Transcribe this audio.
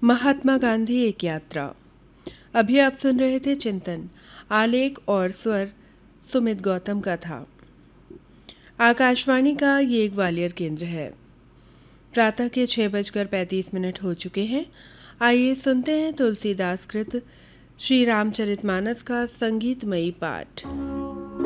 महात्मा गांधी एक यात्रा। अभी आप सुन रहे थे चिंतन। आलेख और स्वर सुमित गौतम का था। आकाशवाणी का ये ग्वालियर केंद्र है। प्रातः के 6:35 हो चुके हैं। आइए सुनते हैं तुलसीदास कृत श्री रामचरितमानस का संगीतमयी पाठ।